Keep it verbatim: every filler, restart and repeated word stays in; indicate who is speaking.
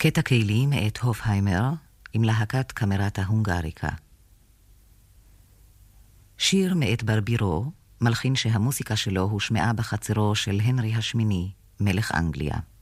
Speaker 1: קטע קהילי מאת הופהיימר עם להקת קמרת ההונגריקה. שיר מאת ברבירו, מלחין שהמוסיקה שלו הושמעה בחצרו של הנרי השמיני, מלך אנגליה.